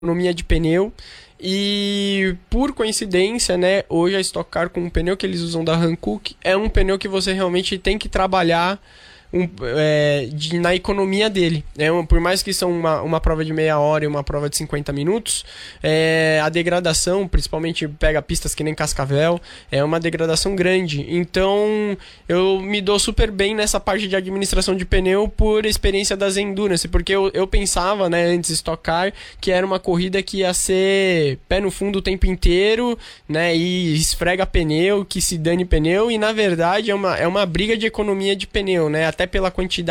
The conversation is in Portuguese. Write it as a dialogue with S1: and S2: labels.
S1: economia de pneu. E por coincidência, né, hoje a Stock Car com o pneu que eles usam da Hankook é um pneu que você realmente tem que trabalhar na economia dele. Por mais que são uma prova de meia hora e uma prova de 50 minutos, a degradação, principalmente pega pistas que nem Cascavel, é uma degradação grande. Então eu me dou super bem nessa parte de administração de pneu por experiência das Endurance, porque eu pensava, né, antes de Stock Car, que era uma corrida que ia ser pé no fundo o tempo inteiro, né, e esfrega pneu, que se dane pneu, e na verdade é uma briga de economia de pneu, né, até pela quantidade